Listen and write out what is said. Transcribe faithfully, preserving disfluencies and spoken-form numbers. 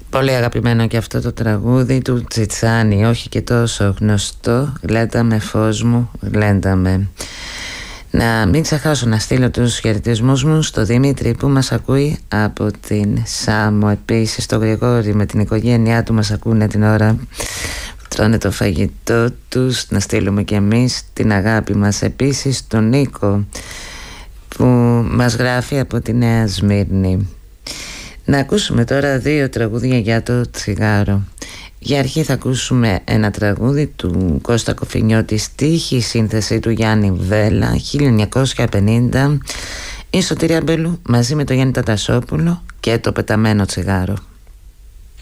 Πολύ αγαπημένο και αυτό το τραγούδι του Τσιτσάνη, όχι και τόσο γνωστό. Γλέντα με φως μου, γλέντα με. Να μην ξεχάσω να στείλω τους χαιρετισμούς μου στο Δημήτρη που μας ακούει από την Σάμο. Επίσης το Γρηγόρη με την οικογένειά του μας ακούνε την ώρα που τρώνε το φαγητό τους. Να στείλουμε και εμείς την αγάπη μας. Επίσης τον Νίκο που μας γράφει από τη Νέα Σμύρνη. Να ακούσουμε τώρα δύο τραγούδια για το τσιγάρο. Για αρχή θα ακούσουμε ένα τραγούδι του Κώστα Κοφινιώτη, στίχη, σύνθεση του Γιάννη Βέλα, χίλια εννιακόσια πενήντα. Η Σωτηρία Μπέλου μαζί με τον Γιάννη Τατασόπουλο και το πεταμένο τσιγάρο.